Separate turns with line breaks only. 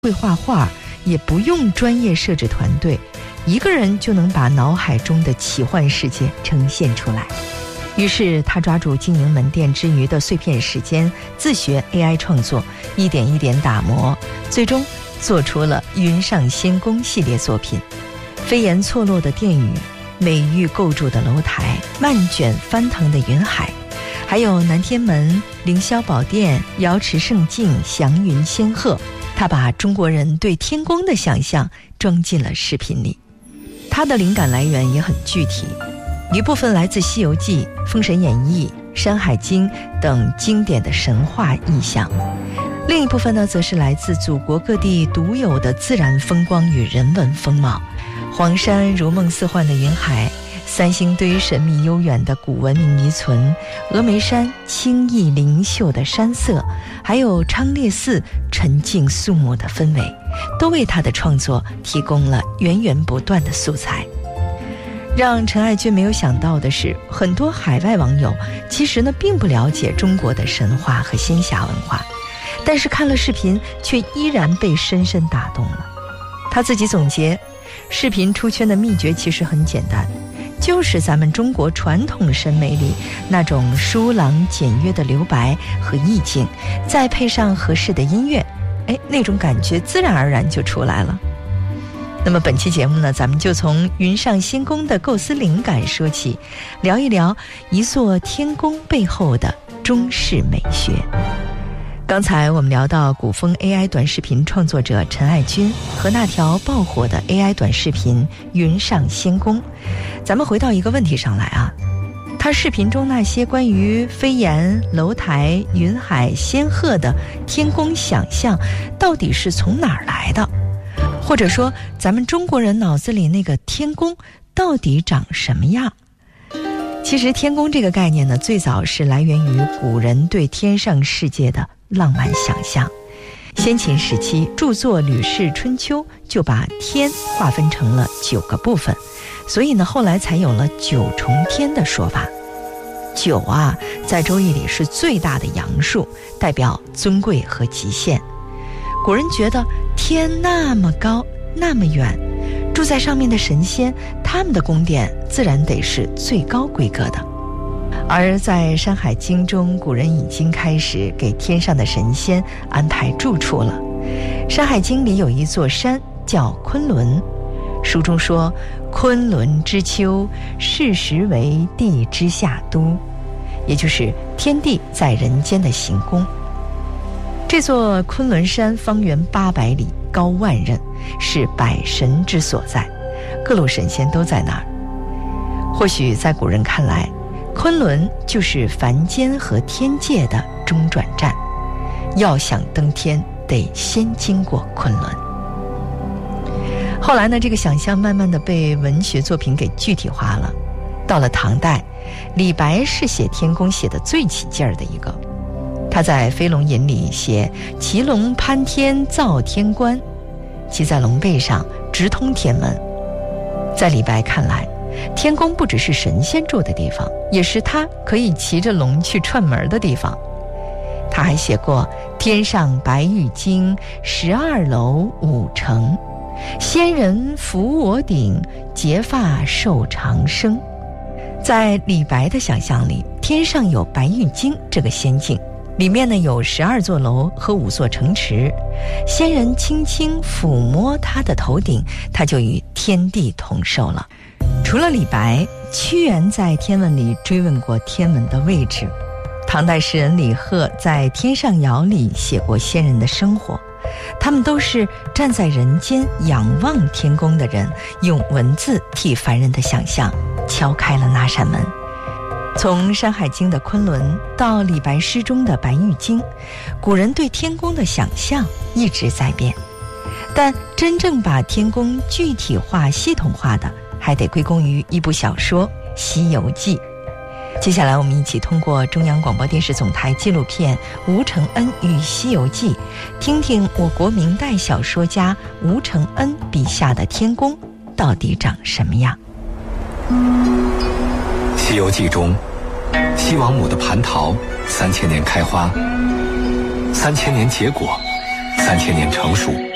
会画画，也不用专业摄制团队，一个人就能把脑海中的奇幻世界呈现出来。于是他抓住经营门店之余的碎片时间，自学 AI 创作，一点一点打磨，最终做出了云上仙宫系列作品。飞檐错落的殿宇，美玉构筑的楼台，漫卷翻腾的云海，还有南天门、凌霄宝殿、瑶池圣境、祥云仙鹤，他把中国人对天宫的想象装进了视频里。他的灵感来源也很具体，一部分来自《西游记》《封神演义》《山海经》等经典的神话意象，另一部分呢，则是来自祖国各地独有的自然风光与人文风貌。黄山如梦似幻的云海，三星堆神秘悠远的古文明遗存，峨眉山清逸灵秀的山色，还有昌烈寺沉静肃穆的氛围，都为他的创作提供了源源不断的素材。让陈爱君没有想到的是，很多海外网友其实呢并不了解中国的神话和仙侠文化，但是看了视频却依然被深深打动了。他自己总结，视频出圈的秘诀其实很简单，就是咱们中国传统审美里那种疏朗简约的留白和意境，再配上合适的音乐，那种感觉自然而然就出来了。那么本期节目呢，咱们就从云上仙宫的构思灵感说起，聊一聊一座天宫背后的中式美学。刚才我们聊到古风 AI 短视频创作者陈爱君和那条爆火的 AI 短视频云上仙宫，咱们回到一个问题上来啊，他视频中那些关于飞檐、楼台、云海、仙鹤的天宫想象到底是从哪儿来的？或者说咱们中国人脑子里那个天宫到底长什么样？其实天宫这个概念呢，最早是来源于古人对天上世界的浪漫想象。先秦时期著作《吕氏春秋》就把天划分成了9个部分，所以呢后来才有了9重天的说法。9啊，在周易里是最大的阳数，代表尊贵和极限。古人觉得天那么高那么远，住在上面的神仙，他们的宫殿自然得是最高规格的。而在《山海经》中，古人已经开始给天上的神仙安排住处了。《山海经》里有一座山叫昆仑，书中说昆仑之丘，是时为地之下都，也就是天地在人间的行宫。这座昆仑山方圆800里，高万仞，是百神之所在，各路神仙都在那儿。或许在古人看来，昆仑就是凡间和天界的中转站，要想登天得先经过昆仑。后来呢，这个想象慢慢的被文学作品给具体化了。到了唐代，李白是写天宫写的最起劲儿的一个。他在《飞龙吟》里写骑龙攀天造天关，骑在龙背上直通天门。在李白看来，天宫不只是神仙住的地方，也是他可以骑着龙去串门的地方。他还写过天上白玉京，12楼5城，仙人扶我顶，结发受长生。在李白的想象里，天上有白玉京这个仙境，里面呢有12座楼和5座城池，仙人轻轻抚摸他的头顶，他就与天地同寿了。除了李白，屈原在天文里追问过天文的位置，唐代诗人李贺在《天上谣》里写过仙人的生活，他们都是站在人间仰望天宫的人，用文字替凡人的想象敲开了那扇门。从《山海经》的昆仑到李白诗中的白玉京，古人对天宫的想象一直在变，但真正把天宫具体化系统化的，还得归功于一部小说《西游记》。接下来我们一起通过中央广播电视总台纪录片《吴承恩与西游记》，听听我国明代小说家吴承恩笔下的天宫到底长什么样。
西游记中，西王母的蟠桃3000年开花，3000年结果，3000年成熟。